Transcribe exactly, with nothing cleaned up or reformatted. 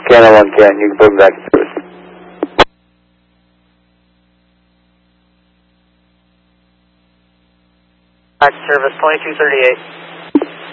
Cannon one can, you can put him back to service. Back to service, twenty-two thirty-eight.